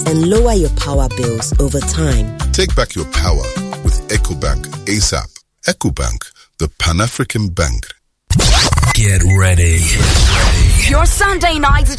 and lower your power bills over time. Take back your power with EcoBank ASAP. EcoBank, the Pan-African Bank. Get ready. Your Sunday nights